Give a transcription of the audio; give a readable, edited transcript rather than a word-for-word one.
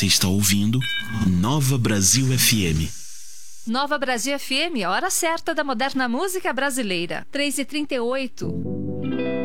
Você está ouvindo Nova Brasil FM. Nova Brasil FM, a hora certa da moderna música brasileira. 3h38.